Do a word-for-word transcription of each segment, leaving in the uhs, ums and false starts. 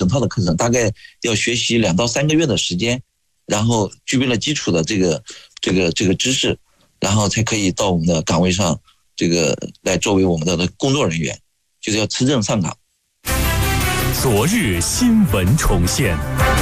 套的课程，大概要学习两到三个月的时间，然后具备了基础的这个这个这个知识，然后才可以到我们的岗位上，这个来作为我们的工作人员，就是要持证上岗。 昨日新闻重现。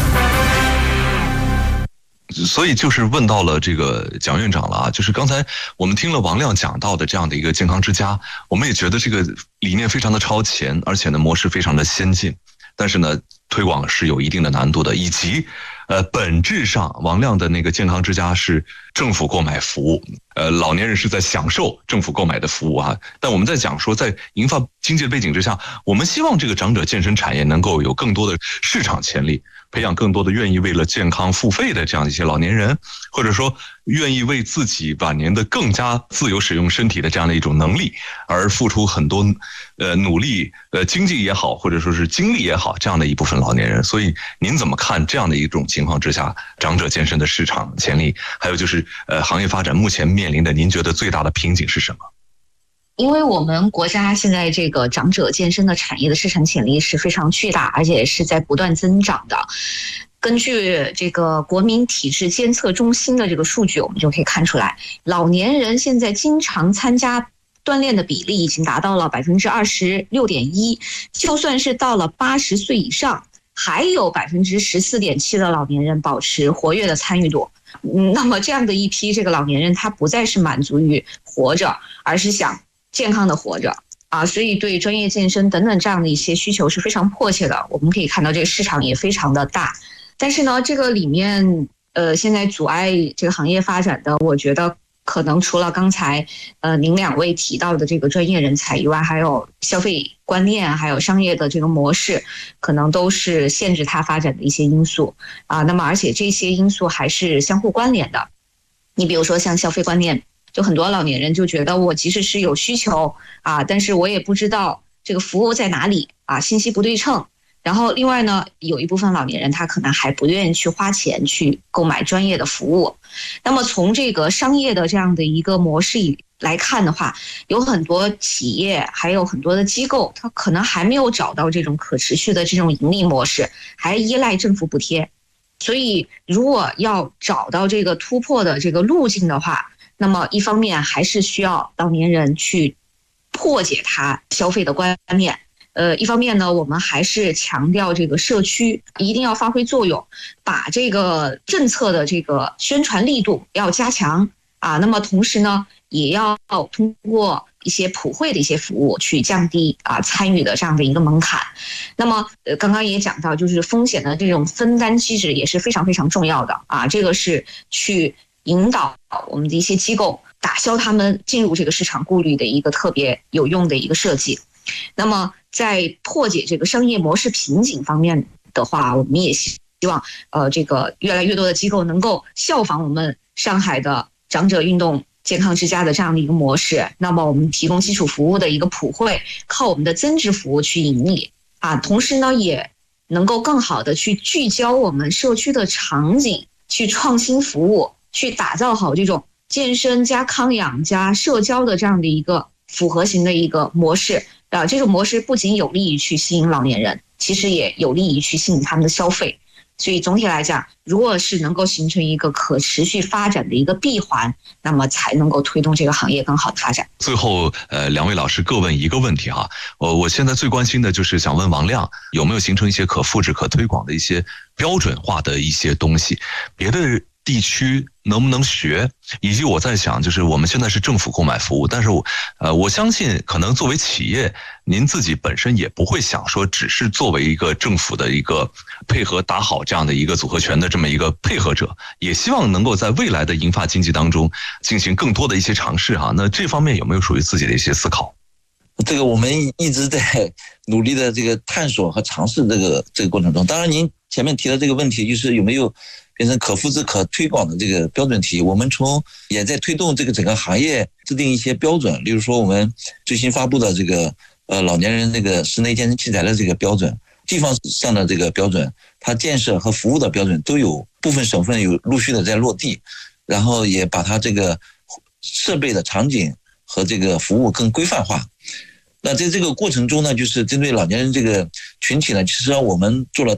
所以就是问到了这个蒋院长了啊，就是刚才我们听了王亮讲到的这样的一个健康之家，我们也觉得这个理念非常的超前，而且呢模式非常的先进，但是呢推广是有一定的难度的，以及呃本质上王亮的那个健康之家是政府购买服务，呃老年人是在享受政府购买的服务啊。但我们在讲说，在银发经济的背景之下，我们希望这个长者健身产业能够有更多的市场潜力，培养更多的愿意为了健康付费的这样一些老年人，或者说愿意为自己晚年的更加自由使用身体的这样的一种能力而付出很多呃努力，呃经济也好，或者说是精力也好，这样的一部分老年人。所以您怎么看这样的一种情况之下，长者健身的市场潜力，还有就是呃行业发展目前面临的，您觉得最大的瓶颈是什么？ 因为我们国家现在这个长者健身的产业的市场潜力是非常巨大，而且是在不断增长的。根据这个国民体质监测中心的这个数据，我们就可以看出来，老年人现在经常参加锻炼的比例已经达到了百分之二十六点一，就算是到了八十岁以上，还有百分之十四点七的老年人保持活跃的参与度。嗯，那么这样的一批这个老年人，他不再是满足于活着，而是想健康的活着啊，所以对专业健身等等这样的一些需求是非常迫切的。我们可以看到这个市场也非常的大，但是呢，这个里面呃，现在阻碍这个行业发展的，我觉得可能除了刚才呃您两位提到的这个专业人才以外，还有消费观念，还有商业的这个模式，可能都是限制它发展的一些因素啊。那么而且这些因素还是相互关联的。你比如说像消费观念，就很多老年人就觉得我即使是有需求啊，但是我也不知道这个服务在哪里啊，信息不对称。然后另外呢，有一部分老年人他可能还不愿意去花钱去购买专业的服务。那么从这个商业的这样的一个模式来看的话，有很多企业还有很多的机构，它可能还没有找到这种可持续的这种盈利模式，还依赖政府补贴。所以如果要找到这个突破的这个路径的话，那么一方面还是需要老年人去破解他消费的观念，呃，一方面呢，我们还是强调这个社区一定要发挥作用，把这个政策的这个宣传力度要加强啊。那么同时呢，也要通过一些普惠的一些服务去降低啊参与的这样的一个门槛。那么呃，刚刚也讲到，就是风险的这种分担机制也是非常非常重要的啊。这个是去引导我们的一些机构打消他们进入这个市场顾虑的一个特别有用的一个设计。那么在破解这个商业模式瓶颈方面的话，我们也希望呃这个越来越多的机构能够效仿我们上海的长者运动健康之家的这样的一个模式。那么我们提供基础服务的一个普惠，靠我们的增值服务去盈利啊，同时呢也能够更好的去聚焦我们社区的场景，去创新服务，去打造好这种健身加康养加社交的这样的一个复合型的一个模式啊。这种模式不仅有利于去吸引老年人，其实也有利于去吸引他们的消费。所以总体来讲，如果是能够形成一个可持续发展的一个闭环，那么才能够推动这个行业更好的发展。 最后，呃，两位老师各问一个问题哈。我我现在最关心的就是想问王亮，有没有形成一些可复制、可推广的一些标准化的一些东西？别的地区能不能学？以及我在想，就是我们现在是政府购买服务，但是我呃，我相信可能作为企业，您自己本身也不会想说，只是作为一个政府的一个配合打好这样的一个组合拳的这么一个配合者，也希望能够在未来的银发经济当中进行更多的一些尝试哈。那这方面有没有属于自己的一些思考？ 这个我们一直在努力的这个探索和尝试这个这个过程中。当然，您前面提的这个问题，就是有没有变成可复制、可推广的这个标准题，我们从也在推动这个整个行业制定一些标准，例如说我们最新发布的这个呃老年人这个室内健身器材的这个标准，地方上的这个标准，它建设和服务的标准都有部分省份有陆续的在落地，然后也把它这个设备的场景和这个服务更规范化。那在这个过程中呢，就是针对老年人这个群体呢，其实我们做了